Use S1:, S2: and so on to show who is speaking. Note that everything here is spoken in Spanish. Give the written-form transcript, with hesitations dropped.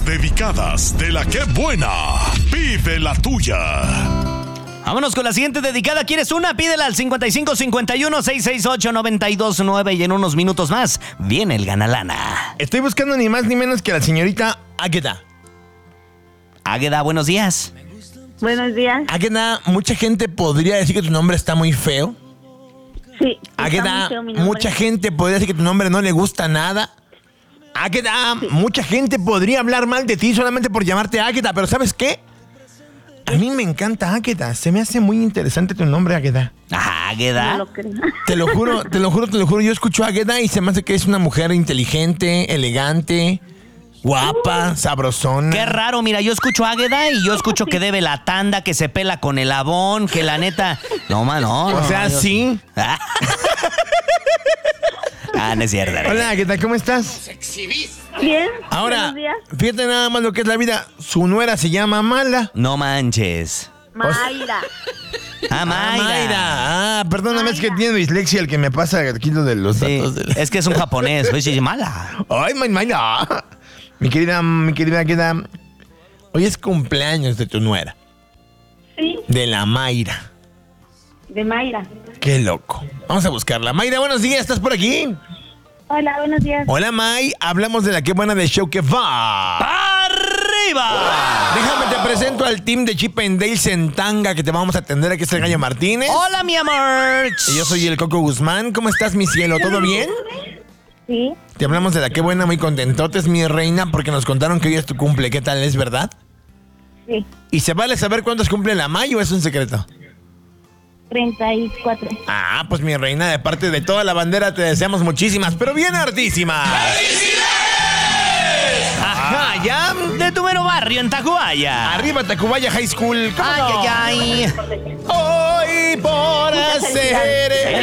S1: dedicadas de la que buena. Pide la tuya.
S2: Vámonos con la siguiente dedicada. ¿Quieres una? Pídela al 5551-668-929 y en unos minutos más viene el Ganalana.
S3: Estoy buscando ni más ni menos que a la señorita Águeda.
S2: Águeda, buenos días.
S4: Buenos días.
S3: Águeda, mucha gente podría decir que tu nombre está muy feo.
S4: Sí.
S3: Águeda, mucha gente podría decir que tu nombre no le gusta nada. Águeda, mucha gente podría hablar mal de ti solamente por llamarte Águeda, pero ¿sabes qué? A mí me encanta Águeda. Se me hace muy interesante tu nombre, Águeda.
S2: Águeda.
S4: No lo creo.
S3: Te lo juro. Yo escucho a Águeda y se me hace que es una mujer inteligente, elegante, guapa, sabrosona.
S2: Qué raro, mira, yo escucho a Águeda y yo escucho que debe la tanda, que se pela con el abón, que la neta... No,
S3: O sea, sí.
S2: No es cierto.
S3: Hola, Águeda, ¿cómo estás?
S4: Bien.
S3: Ahora,
S4: Buenos días.
S3: fíjate nada más lo que es la vida. Su nuera se llama Mala.
S2: No manches.
S4: Mayra.
S2: Mayra.
S3: Perdóname, es que tiene dislexia el que me pasa aquí lo de los
S2: Sí,
S3: datos.
S2: es que es un japonés, oye, mala.
S3: Ay, Mayra. Mi querida Águeda, hoy es cumpleaños de tu nuera.
S4: Sí,
S3: De la Mayra.
S4: de Mayra.
S3: Qué loco. Vamos a buscarla. Mayra, buenos días, ¿estás por aquí?
S4: Hola, buenos días.
S3: Hola, May. Hablamos de la que buena de show que va.
S2: ¡Arriba!
S3: Déjame te presento al team de Chip and Dale en tanga que te vamos a atender. Aquí es el Gallo Martínez.
S2: Hola, mi amor.
S3: Y yo soy el Coco Guzmán. ¿Cómo estás, mi cielo? ¿Todo bien?
S4: Sí,
S3: Te hablamos de la que buena, muy contentotes, mi reina, porque nos contaron que hoy es tu cumple. ¿Qué tal? ¿Es verdad?
S4: sí.
S3: ¿Y se vale saber cuántos cumple la May o es un secreto?
S4: 34.
S3: Ah, pues mi reina, de parte de toda la bandera te deseamos muchísimas, pero bien hartísimas. Ajá, ya.
S2: De tu mero barrio en Tacubaya.
S3: Arriba Tacubaya High School. ¿Cómo
S2: Ay,
S3: no?
S2: ay, ay.
S3: Hoy por hacer